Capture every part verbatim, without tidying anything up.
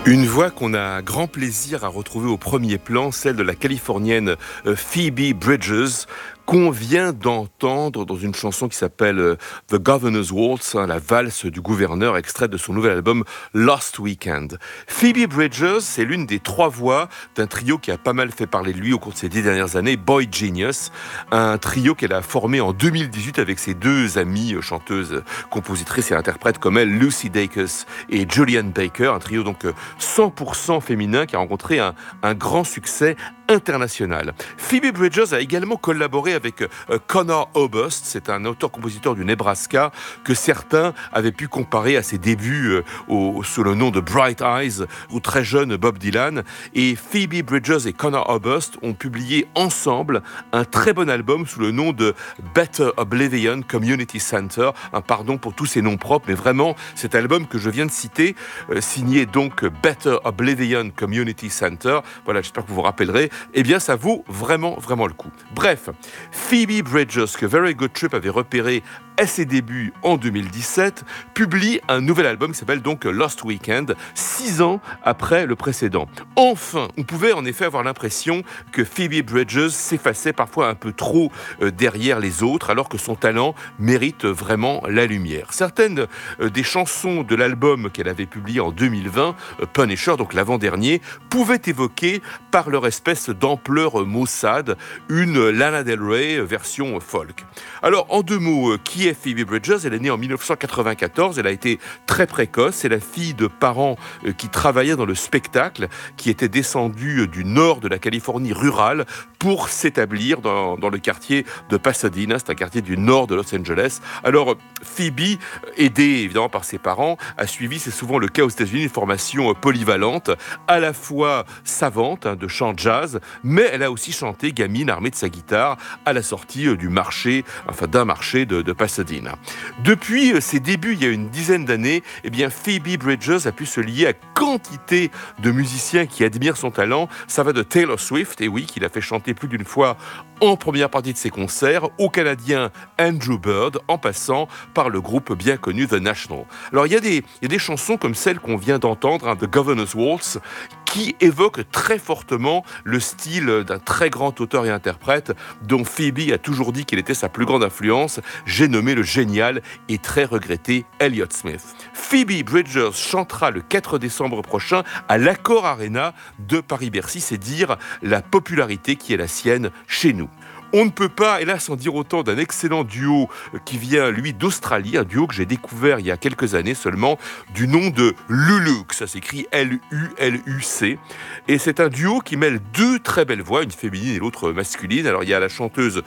Une voix qu'on a grand plaisir à retrouver au premier plan, celle de la Californienne euh, Phoebe Bridgers, qu'on vient d'entendre dans une chanson qui s'appelle euh, The Governor's Waltz, hein, la valse du gouverneur, extraite de son nouvel album Lost Weekend. Phoebe Bridgers, c'est l'une des trois voix d'un trio qui a pas mal fait parler de lui au cours de ces dix dernières années, Boy Genius, un trio qu'elle a formé en deux mille dix-huit avec ses deux amies euh, chanteuses, compositrices et interprètes comme elle, Lucy Dacus et Julianne Baker, un trio donc euh, cent pour cent féminin qui a rencontré un, un grand succès international. Phoebe Bridgers a également collaboré avec euh, Connor Oberst, c'est un auteur-compositeur du Nebraska que certains avaient pu comparer à ses débuts euh, au, sous le nom de Bright Eyes ou très jeune Bob Dylan. Et Phoebe Bridgers et Connor Oberst ont publié ensemble un très bon album sous le nom de Better Oblivion Community Center. Un pardon pour tous ces noms propres, mais vraiment cet album que je viens de citer, euh, signé donc Better Oblivion Community Center, voilà, j'espère que vous vous rappellerez, eh bien ça vaut vraiment, vraiment le coup. Bref, Phoebe Bridgers, que Very Good Trip avait repéré à ses débuts en deux mille dix-sept, publie un nouvel album qui s'appelle donc Lost Weekend, six ans après le précédent. Enfin, on pouvait en effet avoir l'impression que Phoebe Bridgers s'effaçait parfois un peu trop euh, derrière les autres, alors que son talent mérite vraiment la lumière. Certaines euh, des chansons de l'album qu'elle avait publié en deux mille vingt, euh, Punisher, donc l'avant-dernier, pouvaient évoquer par leur espèce d'ampleur maussade une Lana Del Rey version folk. Alors, en deux mots, euh, qui est Phoebe Bridgers? Elle est née en dix-neuf cent quatre-vingt-quatorze, elle a été très précoce, c'est la fille de parents euh, qui travaillaient dans le spectacle, qui étaient descendus euh, du nord de la Californie rurale pour s'établir dans, dans le quartier de Pasadena, c'est un quartier du nord de Los Angeles. Alors, Phoebe, aidée évidemment par ses parents, a suivi, c'est souvent le cas aux États-Unis, une formation polyvalente, à la fois savante, hein, de chant jazz, mais elle a aussi chanté gamine armée de sa guitare à la sortie du marché, enfin d'un marché de, de Pasadena. Depuis ses débuts, il y a une dizaine d'années, eh bien Phoebe Bridgers a pu se lier à quantité de musiciens qui admirent son talent. Ça va de Taylor Swift, et oui, qu'il a fait chanter plus d'une fois en première partie de ses concerts, au Canadien Andrew Bird, en passant par le groupe bien connu The National. Alors il y a des, il y a des chansons comme celle qu'on vient d'entendre, hein, The Governor's Waltz, qui évoque très fortement le style d'un très grand auteur et interprète dont Phoebe a toujours dit qu'il était sa plus grande influence. J'ai nommé le génial et très regretté Elliott Smith. Phoebe Bridgers chantera le quatre décembre prochain à l'Accor Arena de Paris-Bercy. C'est dire la popularité qui est la sienne chez nous. On ne peut pas, hélas, sans dire autant d'un excellent duo qui vient, lui, d'Australie, un duo que j'ai découvert il y a quelques années seulement, du nom de Luluc, ça s'écrit L U L U C, et c'est un duo qui mêle deux très belles voix, une féminine et l'autre masculine. Alors il y a la chanteuse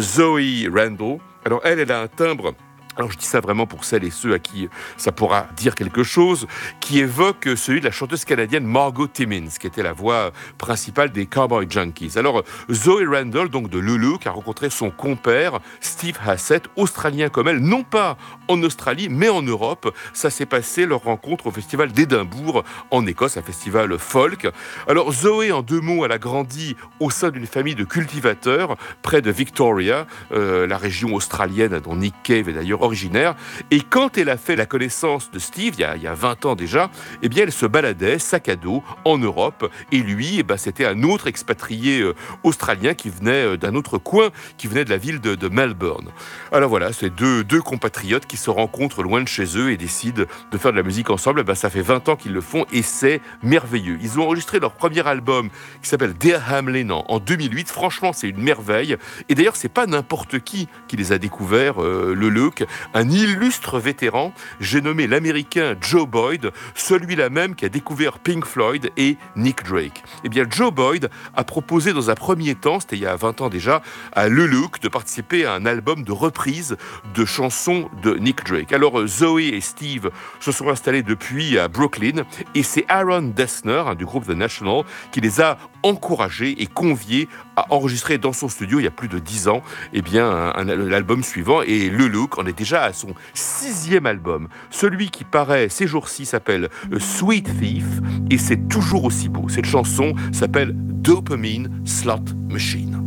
Zoe Randall, alors elle, elle a un timbre, alors je dis ça vraiment pour celles et ceux à qui ça pourra dire quelque chose, qui évoque celui de la chanteuse canadienne Margot Timmins, qui était la voix principale des Cowboy Junkies. Alors Zoe Randall, donc de Luluc, a rencontré son compère Steve Hassett, australien comme elle, non pas en Australie, mais en Europe. Ça s'est passé, leur rencontre, au festival d'Édimbourg, en Écosse, un festival folk. Alors Zoé, en deux mots, elle a grandi au sein d'une famille de cultivateurs, près de Victoria, euh, la région australienne dont Nick Cave est d'ailleurs originaire. Et quand elle a fait la connaissance de Steve, il y a, il y a vingt ans déjà, eh bien elle se baladait, sac à dos, en Europe. Et lui, eh ben, c'était un autre expatrié euh, australien qui venait euh, d'un autre coin, qui venait de la ville de, de Melbourne. Alors voilà, c'est deux, deux compatriotes qui se rencontrent loin de chez eux et décident de faire de la musique ensemble. Eh ben, ça fait vingt ans qu'ils le font et c'est merveilleux. Ils ont enregistré leur premier album qui s'appelle Dear Hamlin en, en deux mille huit. Franchement, c'est une merveille. Et d'ailleurs, c'est pas n'importe qui qui les a découverts, euh, le Luluc. Un illustre vétéran, j'ai nommé l'américain Joe Boyd, celui-là même qui a découvert Pink Floyd et Nick Drake. Eh bien, Joe Boyd a proposé dans un premier temps, c'était il y a vingt ans déjà, à Luluc de participer à un album de reprise de chansons de Nick Drake. Alors, Zoé et Steve se sont installés depuis à Brooklyn et c'est Aaron Dessner, hein, du groupe The National, qui les a encouragés et conviés à enregistrer dans son studio il y a plus de dix ans, eh bien, un, un, l'album suivant. Et Luluc en est déjà à son sixième album. Celui qui paraît ces jours-ci s'appelle Sweet Thief et c'est toujours aussi beau. Cette chanson s'appelle Dopamine Slot Machine.